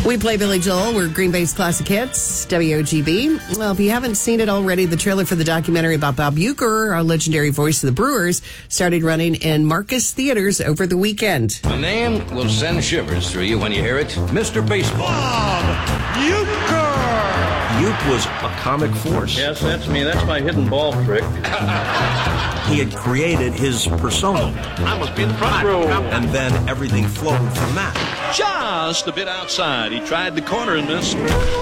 We play Billy Joel. We're Green Bay's Classic Hits, WOGB. Well, if you haven't seen it already, the trailer for the documentary about Bob Uecker, our legendary voice of the Brewers, started running in Marcus Theaters over the weekend. A name will send shivers through you when you hear it. Mr. Baseball. Bob Uecker! Ueck was a comic force. Yes, that's me. That's my hidden ball trick. He had created his persona. I must be in the front row. And then everything flowed from that. Just a bit outside. He tried the corner and missed.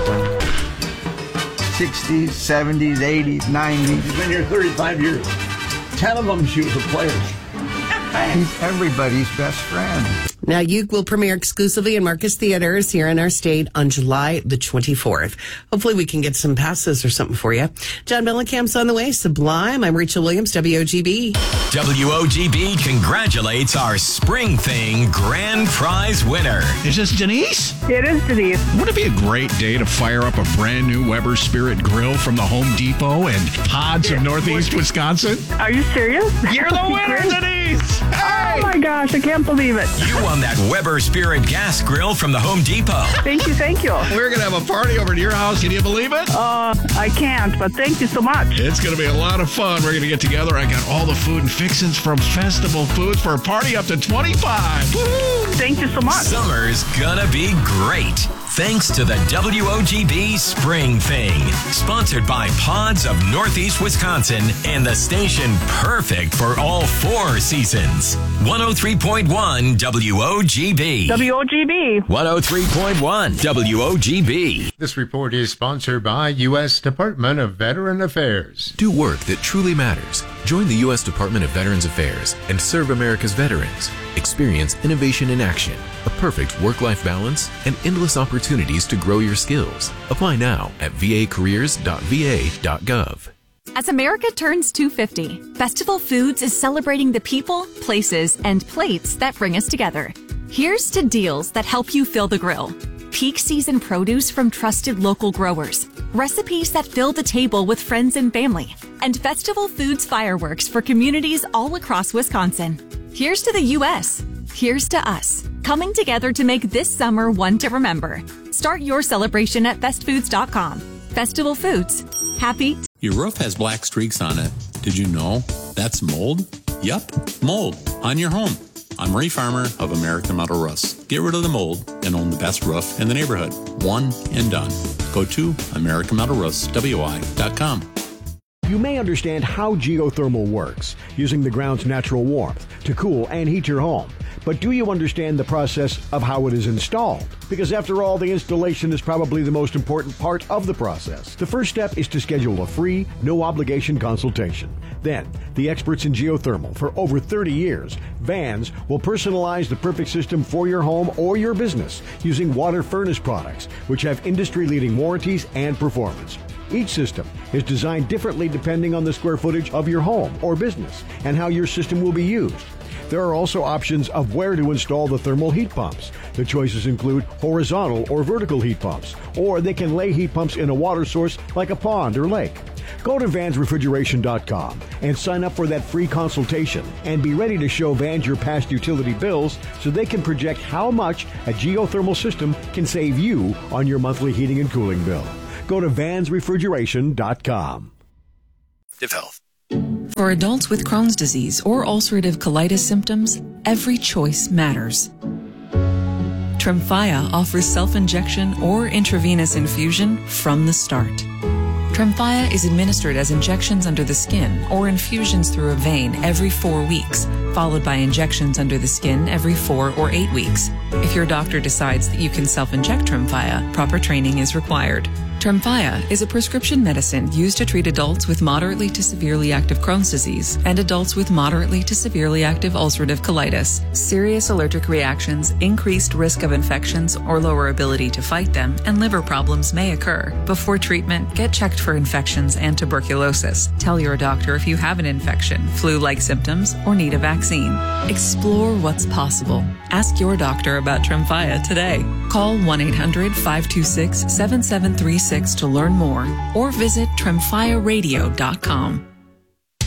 60s, 70s, 80s, 90s. He's been here 35 years. 10 of them she was a player. He's everybody's best friend. Now, Ueck will premiere exclusively in Marcus Theaters here in our state on July the 24th. Hopefully we can get some passes or something for you. John Mellencamp's on the way. Sublime. I'm Rachel Williams, WOGB. WOGB congratulates our Spring Thing grand prize winner. Is this Denise? It is Denise. Wouldn't it be a great day to fire up a brand new Weber Spirit grill from the Home Depot and Pods of Northeast Wisconsin? Are you serious? You're the winner, Denise! Hey! Oh my gosh, I can't believe it. You won that Weber Spirit gas grill from the Home Depot. Thank you, thank you. We're going to have a party over at your house. Can you believe it? I can't, but thank you so much. It's going to be a lot of fun. We're going to get together. I got all the food and fixings from Festival Foods for a party up to 25. Woo! Thank you so much. Summer's gonna be great. Thanks to the WOGB Spring Thing. Sponsored by Pods of Northeast Wisconsin and the station perfect for all 4 seasons. 103.1 WOGB. WOGB. 103.1 WOGB. This report is sponsored by U.S. Department of Veteran Affairs. Do work that truly matters. Join the U.S. Department of Veterans Affairs and serve America's veterans. Experience innovation in action, a perfect work-life balance, and endless opportunities to grow your skills. Apply now at vacareers.va.gov. As America turns 250, Festival Foods is celebrating the people, places, and plates that bring us together. Here's to deals that help you fill the grill. Peak season produce from trusted local growers. Recipes that fill the table with friends and family. And Festival Foods fireworks for communities all across Wisconsin. Here's to the U.S. Here's to us. Coming together to make this summer one to remember. Start your celebration at bestfoods.com. Festival Foods. Happy. Your roof has black streaks on it. Did you know? That's mold? Yup, mold on your home. I'm Ray Farmer of American Metal Roofs. Get rid of the mold and own the best roof in the neighborhood. One and done. Go to AmericanMetalRoofsWI.com. You may understand how geothermal works, using the ground's natural warmth to cool and heat your home. But do you understand the process of how it is installed? Because after all, the installation is probably the most important part of the process. The first step is to schedule a free, no-obligation consultation. Then, the experts in geothermal for over 30 years, Vans, will personalize the perfect system for your home or your business using water furnace products, which have industry-leading warranties and performance. Each system is designed differently depending on the square footage of your home or business and how your system will be used. There are also options of where to install the thermal heat pumps. The choices include horizontal or vertical heat pumps, or they can lay heat pumps in a water source like a pond or lake. Go to vansrefrigeration.com and sign up for that free consultation and be ready to show Vans your past utility bills so they can project how much a geothermal system can save you on your monthly heating and cooling bill. Go to vansrefrigeration.com. Health. For adults with Crohn's disease or ulcerative colitis symptoms, every choice matters. Tremfya offers self-injection or intravenous infusion from the start. Tremfya is administered as injections under the skin or infusions through a vein every 4 weeks, followed by injections under the skin every 4 or 8 weeks. If your doctor decides that you can self-inject Tremfya, proper training is required. Tremfya is a prescription medicine used to treat adults with moderately to severely active Crohn's disease and adults with moderately to severely active ulcerative colitis. Serious allergic reactions, increased risk of infections or lower ability to fight them, and liver problems may occur. Before treatment, get checked for infections and tuberculosis. Tell your doctor if you have an infection, flu-like symptoms, or need a vaccine. Explore what's possible. Ask your doctor about Tremfya today. Call 1-800-526-7736 to learn more or visit tremfyaradio.com.